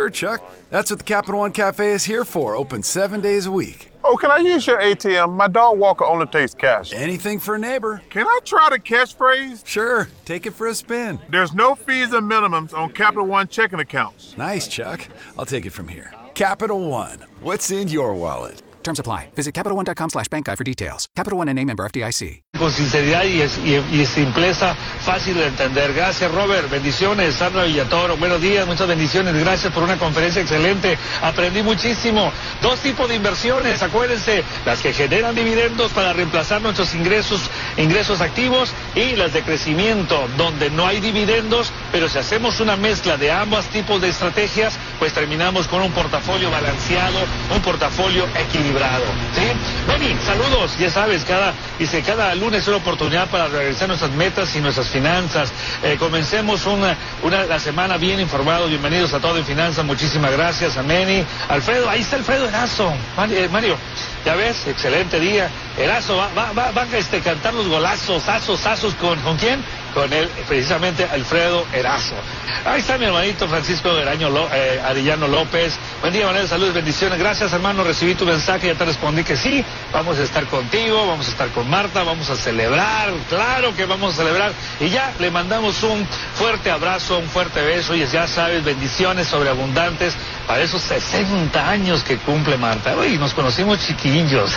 Sure, Chuck. That's what the Capital One Cafe is here for, open 7 days a week. Oh, can I use your ATM? My dog walker only takes cash. Anything for a neighbor. Can I try the catchphrase? Sure, take it for a spin. There's no fees and minimums on Capital One checking accounts. Nice, Chuck. I'll take it from here. Capital One. What's in your wallet? Terms apply. Visit CapitalOne.com/bankguide for details. Capital One N.A. member FDIC. Con sinceridad y simpleza, fácil de entender. Gracias, Robert. Bendiciones. Sandra Villatoro. Buenos días. Muchas bendiciones. Gracias por una conferencia excelente. Aprendí muchísimo. Dos tipos de inversiones. Acuérdense, las que generan dividendos para reemplazar nuestros ingresos activos, y las de crecimiento, donde no hay dividendos, pero si hacemos una mezcla de ambos tipos de estrategias, pues terminamos con un portafolio balanceado, un portafolio equilibrado. ¿Sí? Benny, saludos. Ya sabes, cada lunes es una oportunidad para realizar nuestras metas y nuestras finanzas. Comencemos la semana bien informados. Bienvenidos a Todo en Finanzas. Muchísimas gracias a Benny. Alfredo, ahí está Alfredo Erazo. Mario, ya ves, excelente día. Erazo va a cantar los golazos, azos, ¿con quién? Con él, precisamente Alfredo Erazo. Ahí está mi hermanito Francisco Arellano López. Buen día, Manuel, saludos, bendiciones. Gracias, hermano, recibí tu mensaje, ya te respondí que sí. Vamos a estar contigo, vamos a estar con Marta, vamos a celebrar, claro que vamos a celebrar. Y ya le mandamos un fuerte abrazo, un fuerte beso, y ya sabes, bendiciones sobreabundantes para esos 60 años que cumple Marta. Uy, nos conocimos chiquillos.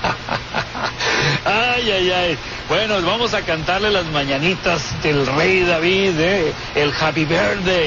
Ay. Bueno, vamos a cantarle las mañanitas del Rey David, el Happy Birthday.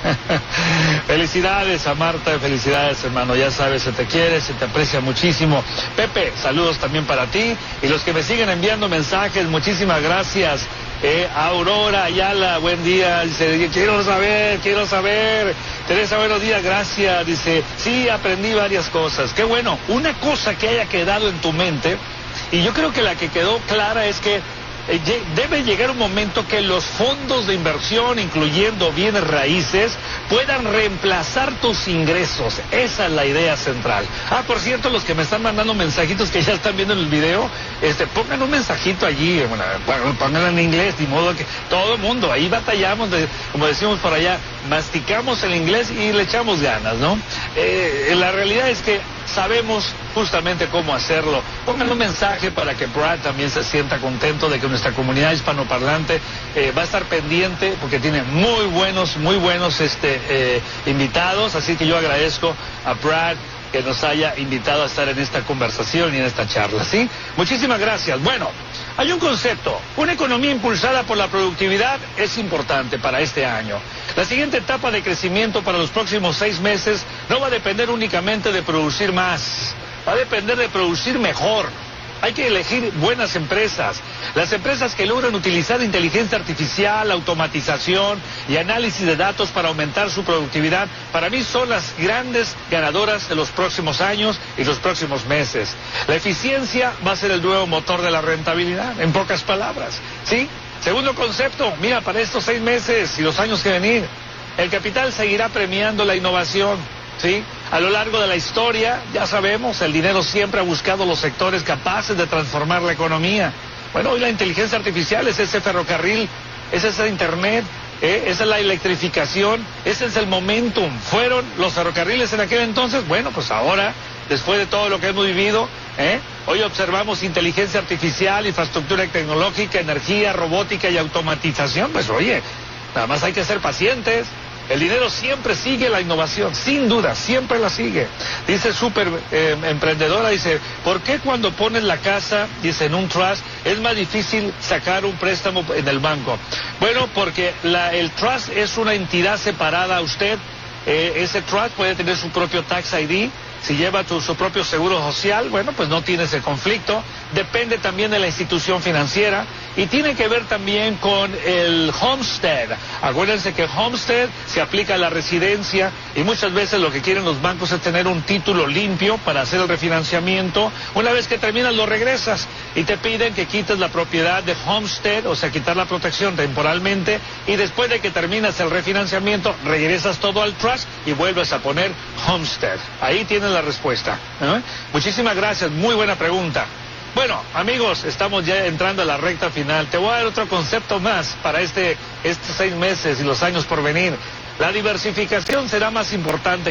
Felicidades a Marta, felicidades, hermano. Ya sabes, se te quiere, se te aprecia muchísimo. Pepe, saludos también para ti. Y los que me siguen enviando mensajes, muchísimas gracias. Aurora Ayala, buen día. Dice, quiero saber. Teresa, buenos días, gracias. Dice, sí, aprendí varias cosas. Qué bueno. Una cosa que haya quedado en tu mente, y yo creo que la que quedó clara es que debe llegar un momento que los fondos de inversión, incluyendo bienes raíces, puedan reemplazar tus ingresos. Esa es la idea central. Por cierto, los que me están mandando mensajitos que ya están viendo en el video, pongan un mensajito allí, pónganlo en inglés, de modo que todo el mundo, ahí batallamos, como decimos por allá, masticamos el inglés y le echamos ganas, ¿no? La realidad es que sabemos justamente cómo hacerlo. Pónganle un mensaje para que Brad también se sienta contento de que nuestra comunidad hispanoparlante va a estar pendiente, porque tiene muy buenos invitados, así que yo agradezco a Brad que nos haya invitado a estar en esta conversación y en esta charla, ¿sí? Muchísimas gracias. Bueno, hay un concepto. Una economía impulsada por la productividad es importante para este año. La siguiente etapa de crecimiento para los próximos 6 meses no va a depender únicamente de producir más, va a depender de producir mejor. Hay que elegir buenas empresas. Las empresas que logran utilizar inteligencia artificial, automatización y análisis de datos para aumentar su productividad, para mí son las grandes ganadoras de los próximos años y los próximos meses. La eficiencia va a ser el nuevo motor de la rentabilidad, en pocas palabras, ¿sí? Segundo concepto, mira, para estos 6 meses y los años que venir, el capital seguirá premiando la innovación. ¿Sí? A lo largo de la historia, ya sabemos, el dinero siempre ha buscado los sectores capaces de transformar la economía. Bueno, hoy la inteligencia artificial es ese ferrocarril, es ese internet, esa es la electrificación, ese es el momentum. ¿Fueron los ferrocarriles en aquel entonces? Bueno, pues ahora, después de todo lo que hemos vivido, hoy observamos inteligencia artificial, infraestructura tecnológica, energía, robótica y automatización. Pues oye, nada más hay que ser pacientes. El dinero siempre sigue la innovación, sin duda, siempre la sigue. Dice súper emprendedora, dice, ¿por qué cuando pones la casa, dice, en un trust, es más difícil sacar un préstamo en el banco? Bueno, porque el trust es una entidad separada a usted. Ese trust puede tener su propio tax ID. Si lleva su propio seguro social, bueno, pues no tiene ese conflicto. Depende también de la institución financiera y tiene que ver también con el homestead. Acuérdense que homestead se aplica a la residencia y muchas veces lo que quieren los bancos es tener un título limpio para hacer el refinanciamiento. Una vez que terminas lo regresas y te piden que quites la propiedad de homestead, o sea, quitar la protección temporalmente, y después de que terminas el refinanciamiento regresas todo al trust y vuelves a poner homestead. Ahí tienes la respuesta. Muchísimas gracias, muy buena pregunta. Bueno, amigos, estamos ya entrando a la recta final. Te voy a dar otro concepto más para estos 6 meses y los años por venir. La diversificación será más importante